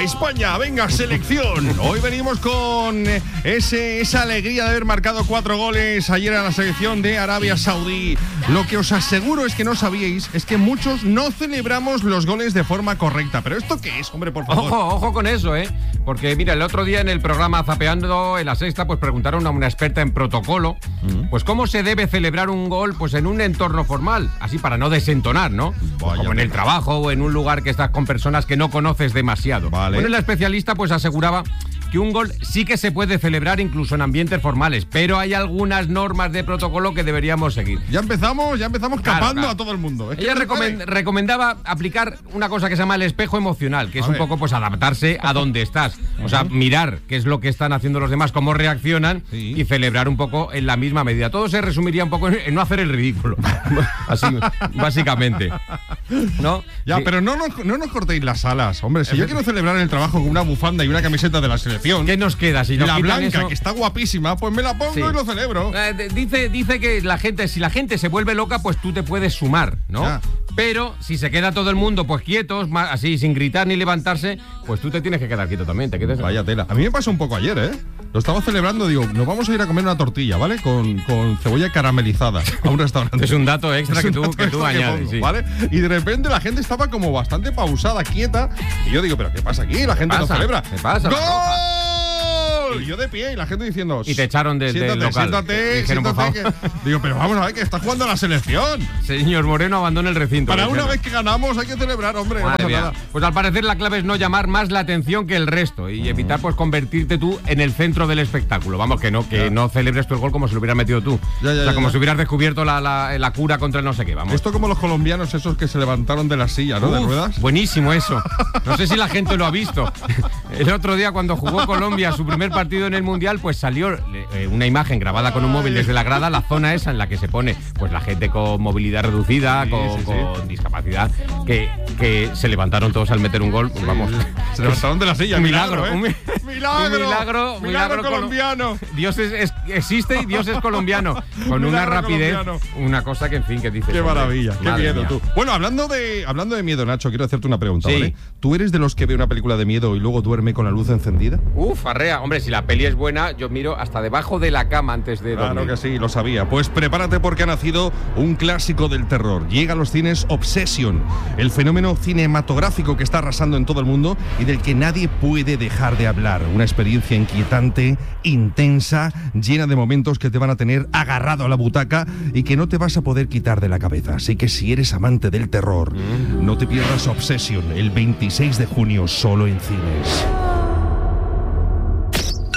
España, venga, selección. Hoy venimos con esa alegría de haber marcado 4 goles ayer a la selección de Arabia Saudí. Lo que os aseguro es que no sabíais es que muchos no celebramos los goles de forma correcta. ¿Pero esto qué es, hombre, por favor? Ojo con eso, ¿eh? Porque mira, el otro día en el programa Zapeando, en La Sexta, pues preguntaron a una experta en protocolo, pues cómo se debe celebrar un gol pues en un entorno formal, así para no desentonar, ¿no? Pues como en el trabajo o en un lugar que estás con personas que no conoces demasiado. Vale. Bueno, la especialista pues aseguraba que un gol sí que se puede celebrar incluso en ambientes formales, pero hay algunas normas de protocolo que deberíamos seguir. Ya empezamos capando claro. a todo el mundo. Es que ella no recomendaba aplicar una cosa que se llama el espejo emocional, que es un poco pues adaptarse a donde estás. O sea, mirar qué es lo que están haciendo los demás, cómo reaccionan y celebrar un poco en la misma medida. Todo se resumiría un poco en no hacer el ridículo. Así, básicamente. ¿No? Ya, sí. pero no nos cortéis las alas, hombre. Si yo quiero celebrar en el trabajo con una bufanda y una camiseta de la selección, ¿qué nos queda? Si nos la quitan blanca, eso, que está guapísima, pues me la pongo y lo celebro. Dice que si la gente se vuelve loca, pues tú te puedes sumar, ¿no? Ya. Pero si se queda todo el mundo pues quietos, así sin gritar ni levantarse, pues tú te tienes que quedar quieto también. Vaya tela. A mí me pasó un poco ayer, ¿eh? Lo estaba celebrando, digo, nos vamos a ir a comer una tortilla, ¿vale? Con cebolla caramelizada a un restaurante. Es un dato extra que tú añades, sí. ¿Vale? Y de repente la gente estaba como bastante pausada, quieta. Y yo digo, ¿pero qué pasa aquí? La gente no celebra. ¿Qué pasa? ¡Gol! Y yo de pie y la gente diciendo... Y te echaron del local. Siéntate. Digo, pero vamos a ver que está jugando a la selección. Señor Moreno, abandone el recinto. Para una vez que ganamos hay que celebrar, hombre. No pasa nada. Pues al parecer la clave es no llamar más la atención que el resto y evitar pues convertirte tú en el centro del espectáculo. Vamos, que no celebres tú el gol como si lo hubieras metido tú. Como si hubieras descubierto la cura contra el no sé qué, vamos. Esto como los colombianos esos que se levantaron de la silla, ¿no? De ruedas. Buenísimo eso. No sé si la gente lo ha visto. El otro día cuando jugó Colombia su primer partido en el Mundial, pues salió una imagen grabada con un móvil desde la grada, la zona esa en la que se pone pues la gente con movilidad reducida, con discapacidad, que se levantaron todos al meter un gol. Vamos, se levantaron de la silla. Un milagro. Milagro colombiano. Dios existe y Dios es colombiano. Con una rapidez, una cosa que en fin, que dices. Qué maravilla, qué miedo mía. tú. Bueno, hablando de miedo, Nacho, quiero hacerte una pregunta, Sí. ¿vale? ¿Tú eres de los que ve una película de miedo y luego duerme con la luz encendida? Arrea. Hombre, si la peli es buena, yo miro hasta debajo de la cama antes de dormir. Claro que sí, lo sabía. Pues prepárate porque ha nacido un clásico del terror. Llega a los cines Obsession, el fenómeno cinematográfico que está arrasando en todo el mundo y del que nadie puede dejar de hablar. Una experiencia inquietante, intensa, llena de momentos que te van a tener agarrado a la butaca y que no te vas a poder quitar de la cabeza. Así que si eres amante del terror, no te pierdas Obsession el 26 de junio solo en cines.